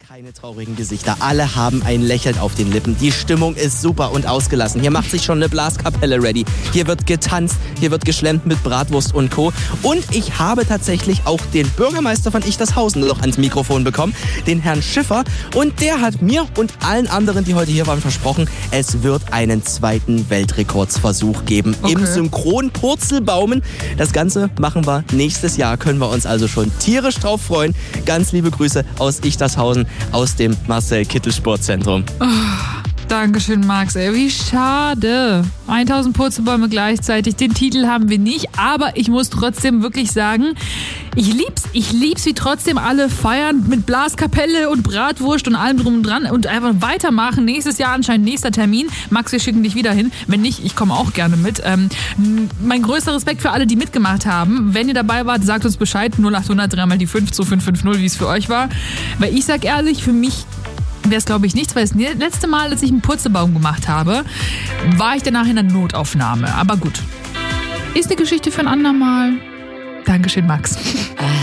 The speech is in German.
Keine traurigen Gesichter. Alle haben ein Lächeln auf den Lippen. Die Stimmung ist super und ausgelassen. Hier macht sich schon eine Blaskapelle ready. Hier wird getanzt, hier wird geschlemmt mit Bratwurst und Co. Und ich habe tatsächlich auch den Bürgermeister von Ichtershausen noch ans Mikrofon bekommen, den Herrn Schiffer. Und der hat mir und allen anderen, die heute hier waren, versprochen, es wird einen zweiten Weltrekordsversuch geben im Synchron-Purzelbaumen. Das Ganze machen wir nächstes Jahr, können wir uns also schon tierisch drauf freuen. Ganz liebe Grüße aus Ichtershausen, aus dem Marcel Kittel Sportzentrum. Oh, Dankeschön, Max. Ey, wie schade. 1000 Purzelbäume gleichzeitig. Den Titel haben wir nicht, aber ich muss trotzdem wirklich sagen, ich lieb's, wie trotzdem alle feiern mit Blaskapelle und Bratwurst und allem drum und dran und einfach weitermachen. Nächstes Jahr anscheinend nächster Termin. Max, wir schicken dich wieder hin. Wenn nicht, ich komme auch gerne mit. Mein größter Respekt für alle, die mitgemacht haben. Wenn ihr dabei wart, sagt uns Bescheid. 0800 3 mal die 5 zu 550, wie es für euch war. Weil ich sag ehrlich, für mich wäre es, glaube ich, nichts, weil das letzte Mal, als ich einen Purzelbaum gemacht habe, war ich danach in der Notaufnahme. Aber gut. Ist eine Geschichte für ein andermal. Dankeschön, Max.